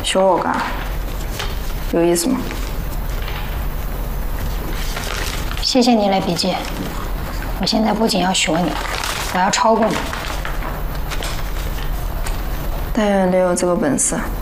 学我干？有意思吗？ 谢谢你嘞，笔记。我现在不仅要学你，我要超过你。 但愿得有这个本事。